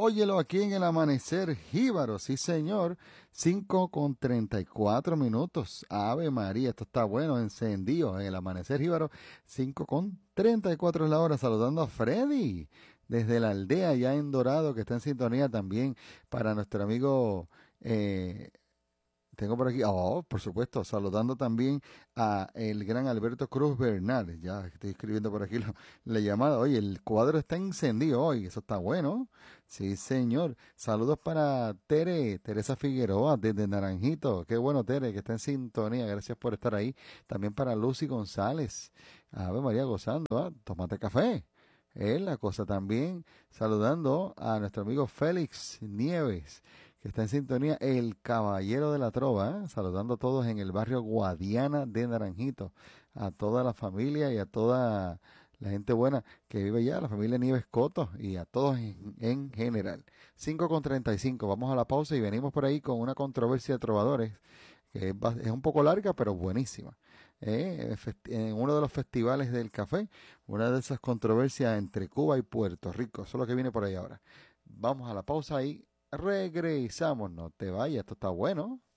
Óyelo aquí en el amanecer jíbaro, sí señor, 5:34. Ave María, esto está bueno, encendido en el amanecer jíbaro, 5:34 es la hora, saludando a Freddy desde la aldea ya en Dorado, que está en sintonía también para nuestro amigo, tengo por aquí, por supuesto, saludando también a el gran Alberto Cruz Bernal. Ya estoy escribiendo por aquí la llamada. Oye, el cuadro está encendido hoy, eso está bueno. Sí, señor. Saludos para Teresa Figueroa desde Naranjito. Qué bueno, Tere, que está en sintonía. Gracias por estar ahí. También para Lucy González. Ave María gozando, Tómate café. Es la cosa también. Saludando a nuestro amigo Félix Nieves, que está en sintonía, el caballero de la trova, saludando a todos en el barrio Guadiana de Naranjito, a toda la familia y a toda la gente buena que vive allá, la familia Nieves Coto y a todos en general. 5:35, vamos a la pausa y venimos por ahí con una controversia de trovadores que es un poco larga pero buenísima. En uno de los festivales del café, una de esas controversias entre Cuba y Puerto Rico, eso es lo que viene por ahí ahora. Vamos a la pausa y regresamos, no te vayas, esto está bueno.